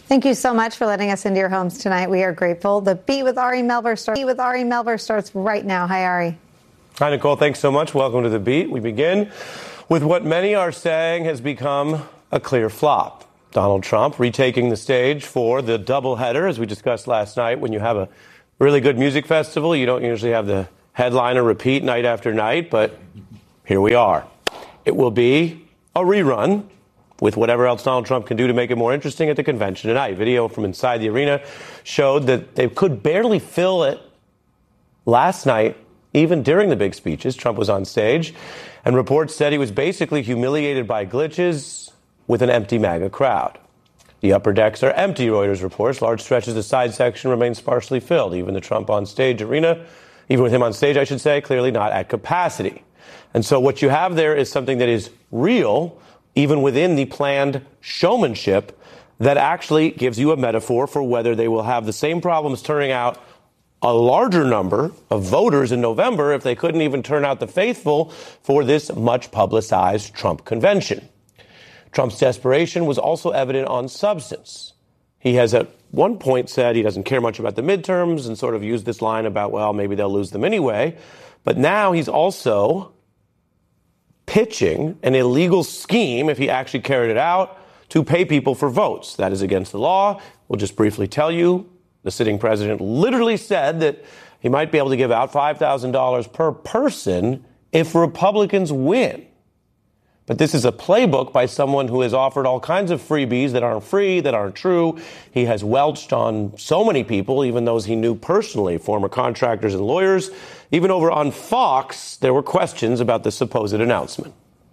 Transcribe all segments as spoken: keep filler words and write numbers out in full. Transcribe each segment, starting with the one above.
Thank you so much for letting us into your homes tonight. We are grateful. The Beat with Ari Melber starts, Beat with Ari Melber starts right now. Hi, Ari. Hi, Nicole. Thanks so much. Welcome to The Beat. We begin with what many are saying has become a clear flop. Donald Trump retaking the stage for the doubleheader, as we discussed last night. When you have a really good music festival, you don't usually have the headliner repeat night after night, but here we are. It will be a rerun with whatever else Donald Trump can do to make it more interesting at the convention tonight. Video from inside the arena showed that they could barely fill it last night, even during the big speeches. Trump was on stage, and reports said he was basically humiliated by glitches with an empty MAGA crowd. The upper decks are empty, Reuters reports. Large stretches of the side section remain sparsely filled. Even the Trump on stage arena, even with him on stage, I should say, clearly not at capacity. And so what you have there is something that is real, even within the planned showmanship, that actually gives you a metaphor for whether they will have the same problems turning out a larger number of voters in November if they couldn't even turn out the faithful for this much publicized Trump convention. Trump's desperation was also evident on substance. He has at one point said he doesn't care much about the midterms and sort of used this line about, well, maybe they'll lose them anyway. But now he's also pitching an illegal scheme, if he actually carried it out, to pay people for votes. That is against the law. We'll just briefly tell you, the sitting president literally said that he might be able to give out five thousand dollars per person if Republicans win. But this is a playbook by someone who has offered all kinds of freebies that aren't free, that aren't true. He has welched on so many people, even those he knew personally, former contractors and lawyers. Even over on Fox, there were questions about the supposed announcement.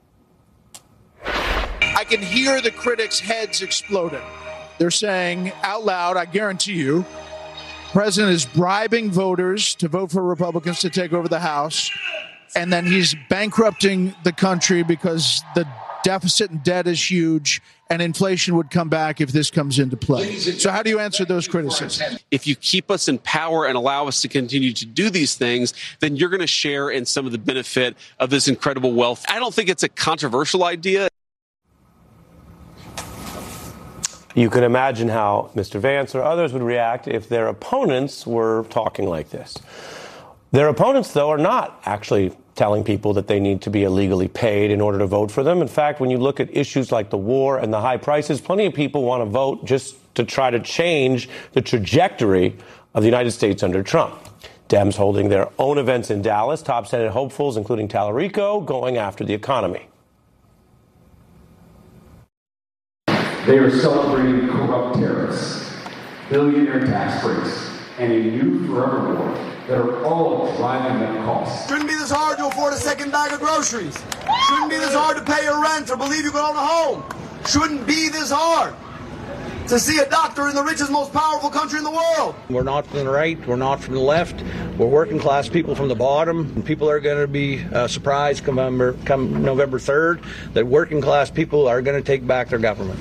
I can hear the critics' heads exploding. They're saying out loud, I guarantee you, the president is bribing voters to vote for Republicans to take over the House. And then he's bankrupting the country because the deficit and debt is huge and inflation would come back if this comes into play. So how do you answer those criticisms? If you keep us in power and allow us to continue to do these things, then you're going to share in some of the benefit of this incredible wealth. I don't think it's a controversial idea. You can imagine how Mister Vance or others would react if their opponents were talking like this. Their opponents, though, are not actually telling people that they need to be illegally paid in order to vote for them. In fact, when you look at issues like the war and the high prices, plenty of people want to vote just to try to change the trajectory of the United States under Trump. Dems holding their own events in Dallas, top Senate hopefuls, including Tallarico, going after the economy. They are celebrating corrupt terrorists, billionaire tax breaks, and a new forever war that are all driving up costs. Shouldn't be this hard to afford a second bag of groceries. Shouldn't be this hard to pay your rent or believe you can own a home. Shouldn't be this hard to see a doctor in the richest, most powerful country in the world. We're not from the right. We're not from the left. We're working class people from the bottom. And people are going to be uh, surprised come November, come November third that working class people are going to take back their government.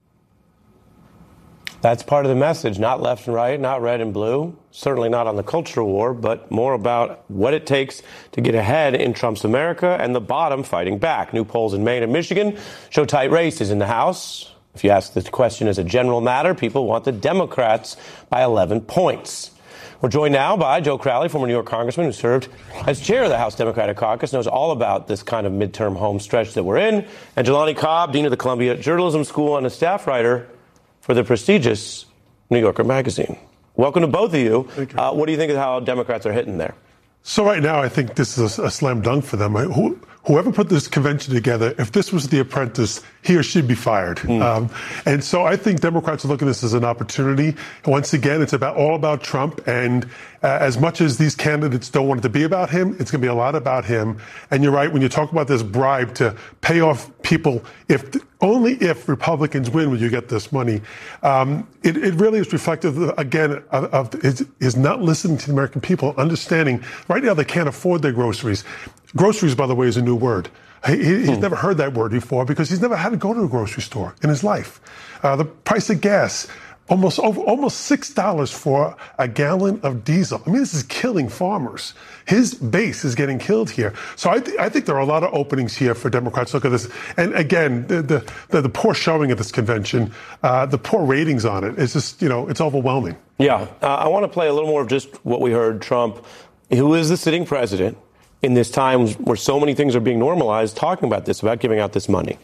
That's part of the message, not left and right, not red and blue, certainly not on the culture war, but more about what it takes to get ahead in Trump's America and the bottom fighting back. New polls in Maine and Michigan show tight races in the House. If you ask this question as a general matter, people want the Democrats by eleven points. We're joined now by Joe Crowley, former New York congressman who served as chair of the House Democratic Caucus, knows all about this kind of midterm home stretch that we're in, and Jelani Cobb, dean of the Columbia Journalism School and a staff writer for the prestigious New Yorker magazine. Welcome to both of you. Thank you. Uh, what do you think of how Democrats are hitting there? So right now, I think this is a, a slam dunk for them. Who, whoever put this convention together, if this was The Apprentice, he or she'd be fired. Mm. Um, and so I think Democrats are looking at this as an opportunity. Once again, it's about all about Trump. And uh, as much as these candidates don't want it to be about him, it's going to be a lot about him. And you're right, when you talk about this bribe to pay off people, if only if Republicans win will you get this money. Um, it, it really is reflective, again, of, of is, is not listening to the American people, understanding right now they can't afford their groceries. Groceries, by the way, is a new word. He, he's hmm. never heard that word before because he's never had to go to a grocery store in his life. Uh, the price of gas, Almost over, almost six dollars for a gallon of diesel. I mean, this is killing farmers. His base is getting killed here. So I, th- I think there are a lot of openings here for Democrats to look at this. And again, the the, the, the poor showing at this convention, uh, the poor ratings on it, is just, you know, it's overwhelming. Yeah. Uh, I want to play a little more of just what we heard Trump, who is the sitting president, in this time where so many things are being normalized, talking about this, about giving out this money.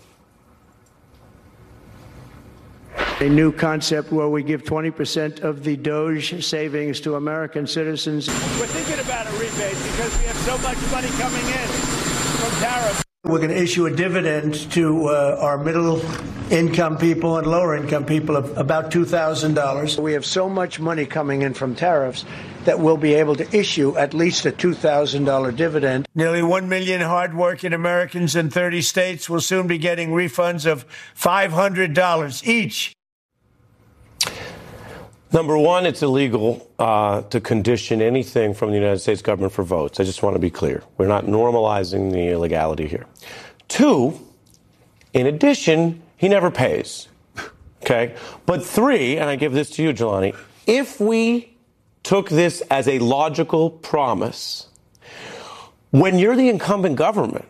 A new concept where we give twenty percent of the Doge savings to American citizens. We're thinking about a rebate because we have so much money coming in from tariffs. We're going to issue a dividend to uh, our middle income people and lower income people of about two thousand dollars. We have so much money coming in from tariffs that we'll be able to issue at least a two thousand dollars dividend. Nearly one million hardworking Americans in thirty states will soon be getting refunds of five hundred dollars each. Number one, it's illegal uh, to condition anything from the United States government for votes. I just want to be clear. We're not normalizing the illegality here. Two, in addition, he never pays. Okay? But three, and I give this to you, Jelani, if we took this as a logical promise, when you're the incumbent government,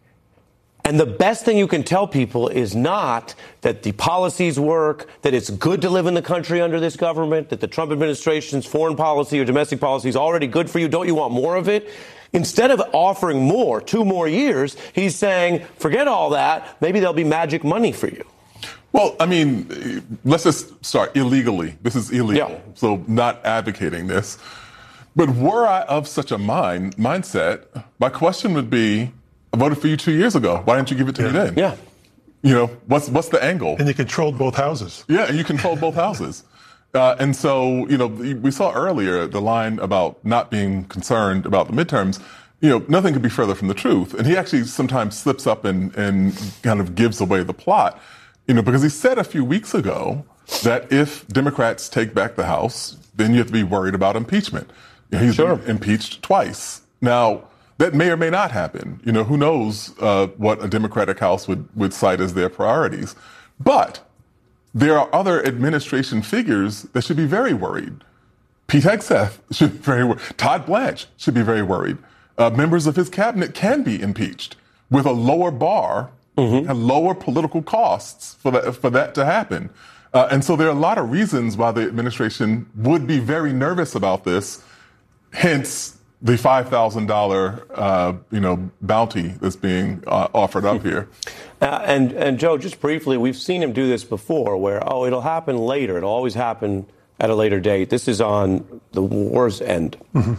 and the best thing you can tell people is not that the policies work, that it's good to live in the country under this government, that the Trump administration's foreign policy or domestic policy is already good for you. Don't you want more of it? Instead of offering more, two more years, he's saying, forget all that. Maybe there'll be magic money for you. Well, I mean, let's just start illegally. This is illegal. Yeah. So not advocating this. But were I of such a mind mindset, my question would be, I voted for you two years ago. Why didn't you give it to yeah. me then? Yeah. You know, what's what's the angle? And you controlled both houses. Yeah, and you controlled both houses. Uh, and so, you know, we saw earlier the line about not being concerned about the midterms. You know, nothing could be further from the truth. And he actually sometimes slips up and, and kind of gives away the plot, you know, because he said a few weeks ago that if Democrats take back the House, then you have to be worried about impeachment. You know, he's sure. been impeached twice. Now, that may or may not happen. You know, who knows uh, what a Democratic House would, would cite as their priorities. But there are other administration figures that should be very worried. Pete Hegseth should be very worried. Todd Blanche should be very worried. Uh, members of his cabinet can be impeached with a lower bar mm-hmm. and lower political costs for that, for that to happen. Uh, and so there are a lot of reasons why the administration would be very nervous about this, hence the five thousand dollars, uh, you know, bounty that's being uh, offered up here. Uh, and, and Joe, just briefly, we've seen him do this before where, oh, it'll happen later. It'll always happen at a later date. This is on the war's end. Mm-hmm.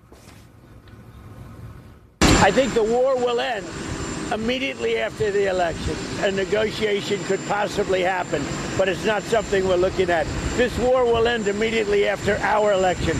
I think the war will end immediately after the election. A negotiation could possibly happen, but it's not something we're looking at. This war will end immediately after our election.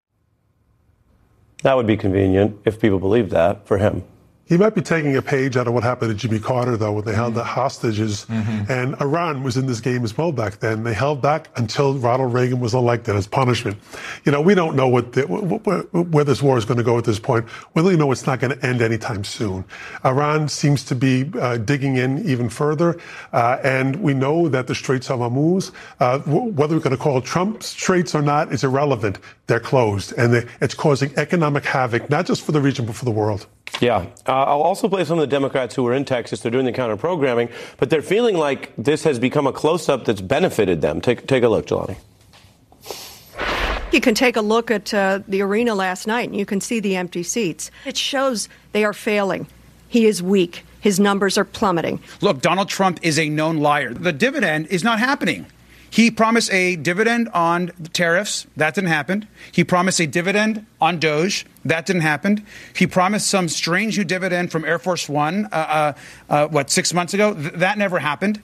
That would be convenient if people believe that for him. He might be taking a page out of what happened to Jimmy Carter, though, when they held the hostages. Mm-hmm. And Iran was in this game as well back then. They held back until Ronald Reagan was elected as punishment. You know, we don't know what the, where, where this war is going to go at this point. We really know it's not going to end anytime soon. Iran seems to be uh, digging in even further. Uh, and we know that the Straits of Hormuz, uh, whether we're going to call it Trump Straits or not, is irrelevant. They're closed. And they, it's causing economic havoc, not just for the region, but for the world. Yeah. Uh, I'll also play some of the Democrats who are in Texas. They're doing the counter programming, but they're feeling like this has become a close-up that's benefited them. Take, take a look, Jelani. You can take a look at uh, the arena last night, and you can see the empty seats. It shows they are failing. He is weak. His numbers are plummeting. Look, Donald Trump is a known liar. The dividend is not happening. He promised a dividend on tariffs. That didn't happen. He promised a dividend on Doge. That didn't happen. He promised some strange new dividend from Air Force One, uh, uh, uh, what, six months ago? Th- that never happened.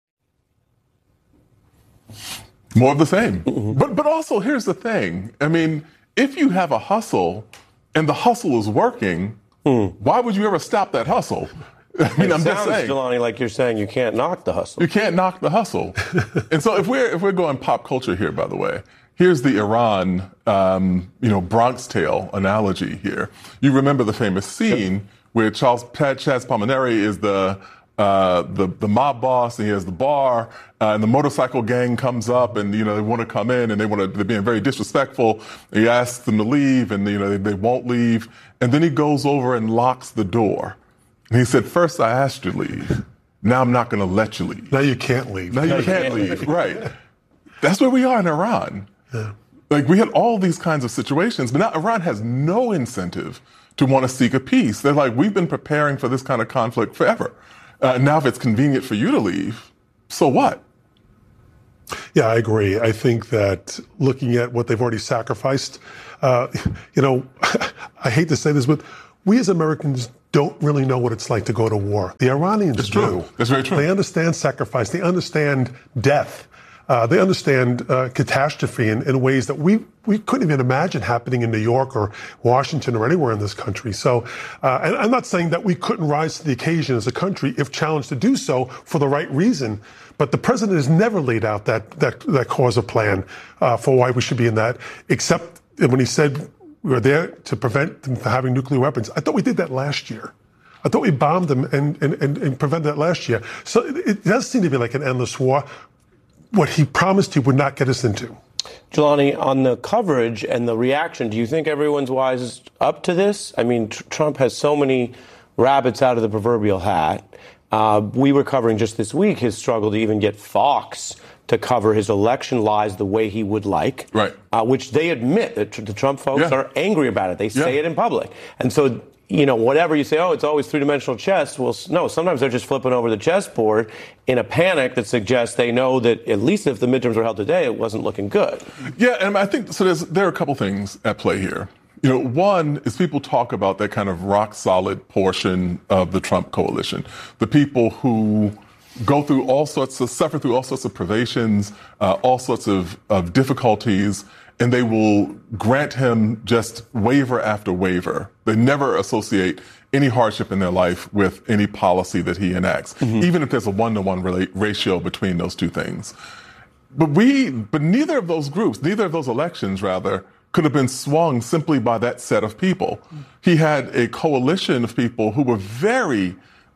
More of the same. Mm-hmm. But but also, here's the thing. I mean, if you have a hustle and the hustle is working, mm. why would you ever stop that hustle? I mean, it I'm sounds, just saying, Jelani, like you're saying you can't knock the hustle. You can't knock the hustle. And so if we're if we're going pop culture here, by the way, here's the Iran, um, you know, Bronx Tale analogy here. You remember the famous scene where Charles Chaz Palminteri is the uh, the the mob boss, and he has the bar, uh, and the motorcycle gang comes up, and you know they want to come in, and they want to. They're being very disrespectful. He asks them to leave, and you know they, they won't leave, and then he goes over and locks the door. And he said, "First, I asked you to leave. Now I'm not going to let you leave. Now you can't leave. Now you can't leave." Right. That's where we are in Iran. Yeah. Like we had all these kinds of situations, but now Iran has no incentive to want to seek a peace. They're like, we've been preparing for this kind of conflict forever. Uh, now, if it's convenient for you to leave, so what? Yeah, I agree. I think that looking at what they've already sacrificed, uh, you know, I hate to say this, but we as Americans don't really know what it's like to go to war. The Iranians It's true. do. That's very true. They understand sacrifice. They understand death. Uh, they understand uh, catastrophe in, in ways that we, we couldn't even imagine happening in New York or Washington or anywhere in this country. So, uh, and I'm not saying that we couldn't rise to the occasion as a country if challenged to do so for the right reason. But the president has never laid out that that, that cause or plan uh, for why we should be in that, except when he said we were there to prevent them from having nuclear weapons. I thought we did that last year. I thought we bombed them and, and, and, and prevented that last year. So it, it does seem to be like an endless war. What he promised he would not get us into. Jelani, on the coverage and the reaction, do you think everyone's wised up to this? I mean, tr- Trump has so many rabbits out of the proverbial hat. Uh, we were covering just this week his struggle to even get Fox to cover his election lies the way he would like, right? Uh, which they admit that tr- the Trump folks Yeah. are angry about it. They say Yeah. it in public. And so, you know, whatever you say, oh, it's always three-dimensional chess. Well, no, sometimes they're just flipping over the chessboard in a panic that suggests they know that at least if the midterms were held today, it wasn't looking good. Yeah, and I think so. There's, there are a couple things at play here. You know, one is people talk about that kind of rock solid portion of the Trump coalition, the people who go through all sorts of, suffer through all sorts of privations, uh, all sorts of, of difficulties, and they will grant him just waiver after waiver. They never associate any hardship in their life with any policy that he enacts, mm-hmm. even if there's a one-to-one rela- ratio between those two things. But we, but neither of those groups, neither of those elections, rather, could have been swung simply by that set of people. He had a coalition of people who were very,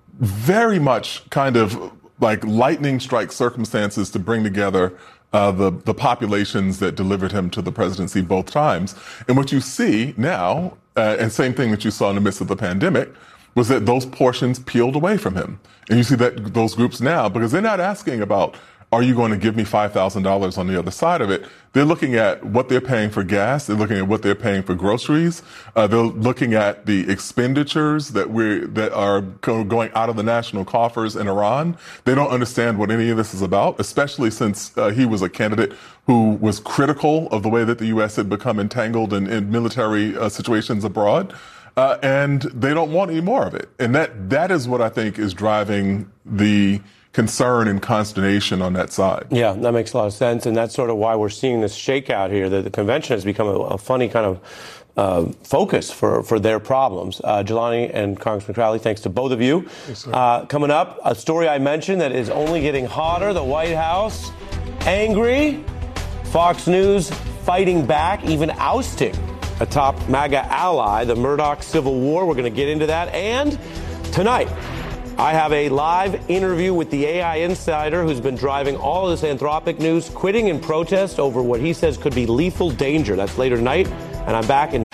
very much kind of like lightning strike circumstances to bring together Uh, the, the populations that delivered him to the presidency both times. And what you see now, uh, and same thing that you saw in the midst of the pandemic, was that those portions peeled away from him. And you see that those groups now, because they're not asking about, are you going to give me five thousand dollars on the other side of it? They're looking at what they're paying for gas. They're looking at what they're paying for groceries. Uh, they're looking at the expenditures that we that are go- going out of the national coffers in Iran. They don't understand what any of this is about, especially since uh, he was a candidate who was critical of the way that the U S had become entangled in, in military uh, situations abroad. Uh, and they don't want any more of it. And that that is what I think is driving the concern and consternation on that side. Yeah, that makes a lot of sense. And that's sort of why we're seeing this shakeout here, that the convention has become a, a funny kind of uh, focus for, for their problems. Uh, Jelani and Congressman Crowley, thanks to both of you. Yes, uh, coming up, a story I mentioned that is only getting hotter. The White House angry. Fox News fighting back, even ousting a top MAGA ally, the Murdoch Civil War. We're going to get into that. And tonight, I have a live interview with the A I insider who's been driving all of this Anthropic news, quitting in protest over what he says could be lethal danger. That's later tonight, and I'm back in